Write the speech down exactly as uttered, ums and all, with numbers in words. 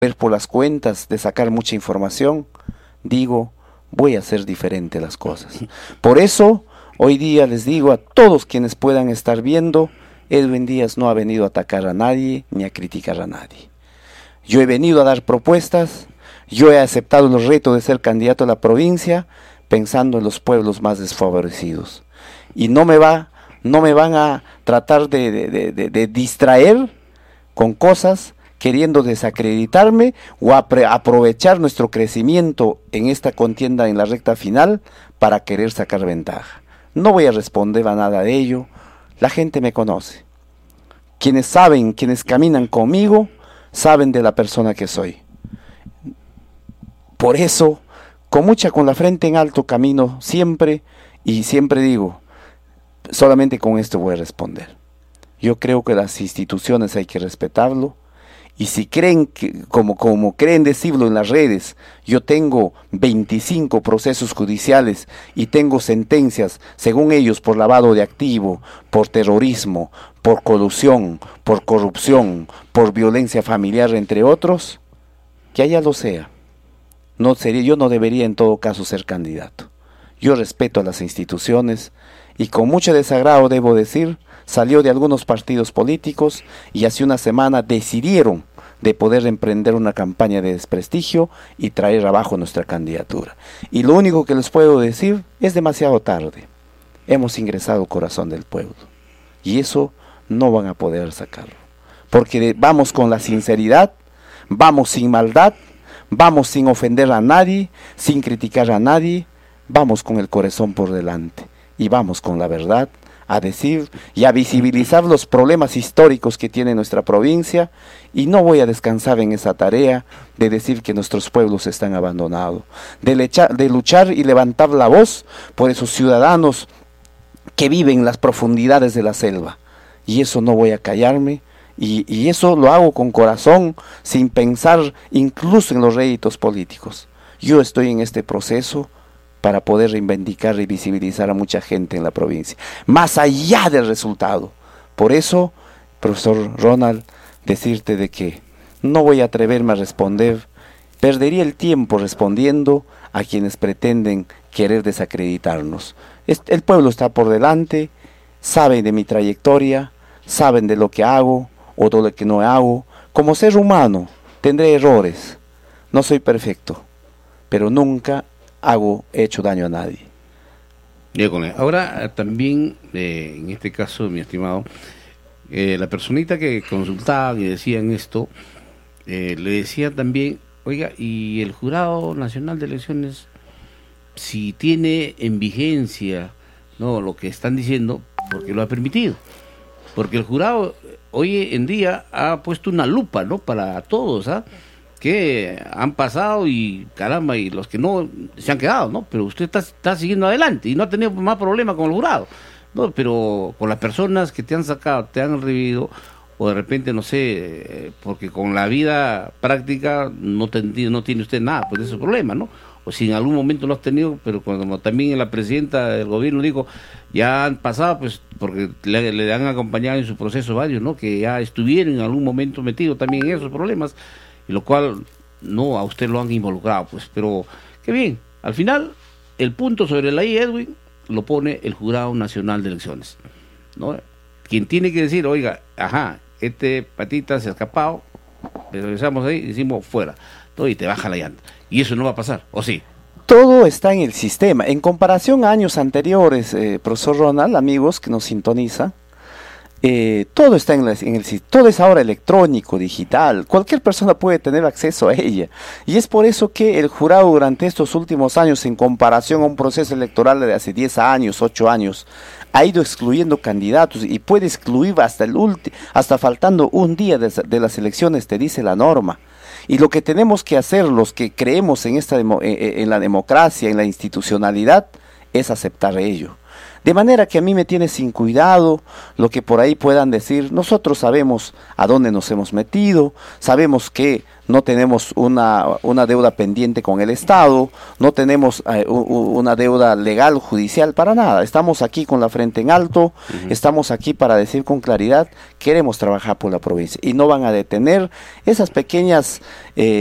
ver por las cuentas, de sacar mucha información, digo, voy a hacer diferente las cosas. Por eso, hoy día les digo a todos quienes puedan estar viendo, Edwin Díaz no ha venido a atacar a nadie, ni a criticar a nadie. Yo he venido a dar propuestas, yo he aceptado el reto de ser candidato a la provincia, pensando en los pueblos más desfavorecidos. Y no me va, no me van a tratar de, de, de, de distraer con cosas queriendo desacreditarme o aprovechar nuestro crecimiento en esta contienda en la recta final para querer sacar ventaja. No voy a responder a nada de ello, la gente me conoce. Quienes saben, quienes caminan conmigo, saben de la persona que soy. Por eso, con mucha, con la frente en alto camino siempre, y siempre digo, solamente con esto voy a responder. Yo creo que las instituciones hay que respetarlo, y si creen, que, como, como creen decirlo en las redes, yo tengo veinticinco procesos judiciales y tengo sentencias, según ellos, por lavado de activo, por terrorismo, por colusión, por corrupción, por violencia familiar, entre otros, que allá lo sea. No sería, yo no debería en todo caso ser candidato. Yo respeto a las instituciones y con mucho desagrado debo decir, salió de algunos partidos políticos y hace una semana decidieron de poder emprender una campaña de desprestigio y traer abajo nuestra candidatura. Y lo único que les puedo decir, es demasiado tarde. Hemos ingresado al corazón del pueblo y eso no van a poder sacarlo. Porque vamos con la sinceridad, vamos sin maldad, vamos sin ofender a nadie, sin criticar a nadie, vamos con el corazón por delante y vamos con la verdad a decir y a visibilizar los problemas históricos que tiene nuestra provincia, y no voy a descansar en esa tarea de decir que nuestros pueblos están abandonados, de, lecha, de luchar y levantar la voz por esos ciudadanos que viven en las profundidades de la selva, y eso no voy a callarme, y, y eso lo hago con corazón, sin pensar incluso en los réditos políticos. Yo estoy en este proceso para poder reivindicar y visibilizar a mucha gente en la provincia, más allá del resultado. Por eso, profesor Ronald, decirte de que no voy a atreverme a responder, perdería el tiempo respondiendo a quienes pretenden querer desacreditarnos. El pueblo está por delante, saben de mi trayectoria, saben de lo que hago o de lo que no hago. Como ser humano tendré errores, no soy perfecto, pero nunca hago hecho daño a nadie. Ahora también, eh, en este caso, mi estimado, eh, la personita que consultaba y decían esto, eh, le decía también, oiga, y el Jurado Nacional de Elecciones, si tiene en vigencia, no, lo que están diciendo, porque lo ha permitido, porque el jurado hoy en día ha puesto una lupa, ¿no?, para todos, ¿ah? que han pasado y caramba, y los que no se han quedado, ¿no? Pero usted está, está siguiendo adelante y no ha tenido más problema con el jurado, ¿no? Pero con las personas que te han sacado, te han revivido, o de repente, no sé, porque con la vida práctica no, ten, no tiene usted nada, pues de ese problema, ¿no? O si en algún momento lo has tenido, pero cuando también la presidenta del gobierno dijo, ya han pasado, pues, porque le, le han acompañado en su proceso varios, ¿no? Que ya estuvieron en algún momento metidos también en esos problemas, y lo cual no a usted lo han involucrado, pues, pero qué bien. Al final, el punto sobre la I, Edwin, lo pone el Jurado Nacional de Elecciones, ¿no? Quien tiene que decir, oiga, ajá, este patita se ha escapado, le regresamos ahí y decimos fuera, ¿no? Y te baja la llanta. Y eso no va a pasar, ¿o sí? Todo está en el sistema. En comparación a años anteriores, eh, profesor Ronald, amigos que nos sintonizan, Eh, todo está en, la, en el todo es ahora electrónico, digital, cualquier persona puede tener acceso a ella, y es por eso que el jurado durante estos últimos años, en comparación a un proceso electoral de hace diez años, ocho años, ha ido excluyendo candidatos y puede excluir hasta el último, hasta faltando un día de, de las elecciones, te dice la norma. Y lo que tenemos que hacer los que creemos en esta demo, en, en la democracia, en la institucionalidad, es aceptar ello. De manera que a mí me tiene sin cuidado lo que por ahí puedan decir. Nosotros sabemos a dónde nos hemos metido, sabemos que no tenemos una, una deuda pendiente con el Estado, no tenemos eh, una deuda legal, judicial, para nada. Estamos aquí con la frente en alto, uh-huh. Estamos aquí para decir con claridad, queremos trabajar por la provincia y no van a detener esas pequeñas... Eh,